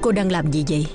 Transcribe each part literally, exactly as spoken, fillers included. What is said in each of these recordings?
Cô đang làm gì vậy?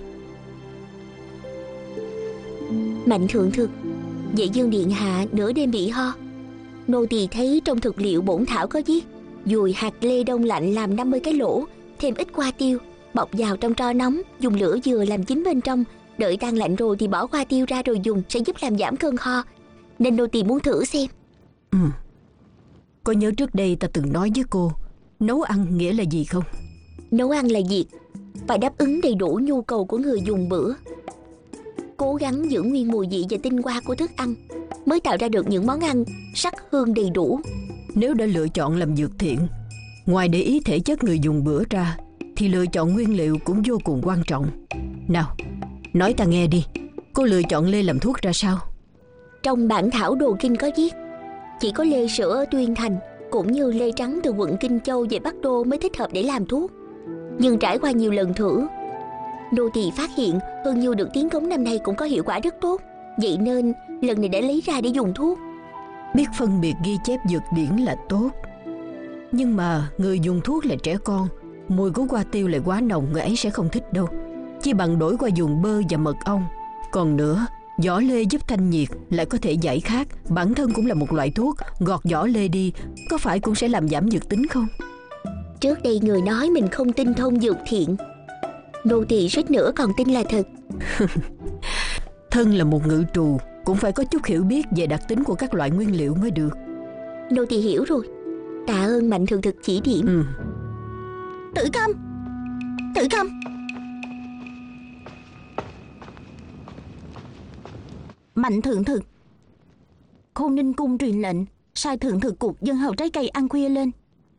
Mạnh thượng thực, Vệ Dương điện hạ nửa đêm bị ho. Nô tỳ thấy trong thực liệu bổn thảo có viết dùi hạt lê đông lạnh làm năm mươi cái lỗ, thêm ít hoa tiêu, bọc vào trong tro nóng, dùng lửa dừa làm chín bên trong, đợi tan lạnh rồi thì bỏ hoa tiêu ra rồi dùng, sẽ giúp làm giảm cơn ho. Nên nô tỳ muốn thử xem. Ừ. Có nhớ trước đây ta từng nói với cô nấu ăn nghĩa là gì không? Nấu ăn là việc phải đáp ứng đầy đủ nhu cầu của người dùng bữa, cố gắng giữ nguyên mùi vị và tinh hoa của thức ăn, mới tạo ra được những món ăn sắc hương đầy đủ. Nếu đã lựa chọn làm dược thiện, ngoài để ý thể chất người dùng bữa ra, thì lựa chọn nguyên liệu cũng vô cùng quan trọng. Nào, nói ta nghe đi, cô lựa chọn lê làm thuốc ra sao? Trong bản thảo đồ kinh có viết chỉ có lê sữa ở Tuyên Thành cũng như lê trắng từ quận Kinh Châu về Bắc Đô mới thích hợp để làm thuốc. Nhưng trải qua nhiều lần thử, nô tỳ phát hiện hương nhu được tiến cống năm nay cũng có hiệu quả rất tốt. Vậy nên lần này đã lấy ra để dùng thuốc. Biết phân biệt ghi chép dược điển là tốt, nhưng mà người dùng thuốc là trẻ con, mùi của hoa tiêu lại quá nồng, người ấy sẽ không thích đâu. Chỉ bằng đổi qua dùng bơ và mật ong. Còn nữa, vỏ lê giúp thanh nhiệt, lại có thể giải khát, bản thân cũng là một loại thuốc. Gọt vỏ lê đi, có phải cũng sẽ làm giảm dược tính không? Trước đây người nói mình không tinh thông dược thiện, nô tỳ suýt nữa còn tin là thật. Thân là một ngự trù, cũng phải có chút hiểu biết về đặc tính của các loại nguyên liệu mới được. Nô tỳ hiểu rồi, tạ ơn Mạnh thượng thực chỉ điểm. Ừ. Tử Câm, Tử Câm. Mạnh thượng thực, Khôn Ninh cung truyền lệnh sai thượng thực cục dân hầu trái cây ăn khuya lên.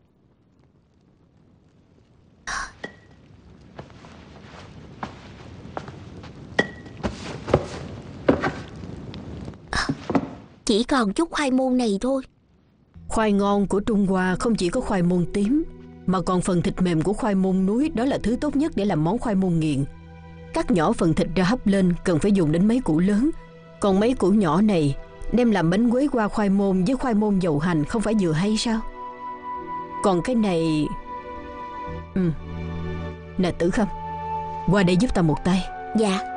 Chỉ còn chút khoai môn này thôi. Khoai ngon của Trung Hoa không chỉ có khoai môn tím, mà còn phần thịt mềm của khoai môn núi. Đó là thứ tốt nhất để làm món khoai môn nghiền. Cắt nhỏ phần thịt ra hấp lên cần phải dùng đến mấy củ lớn. Còn mấy củ nhỏ này đem làm bánh quế qua khoai môn với khoai môn dầu hành không phải vừa hay sao? Còn cái này... Ừ. Nè Tử Khâm, qua đây giúp ta một tay. Dạ.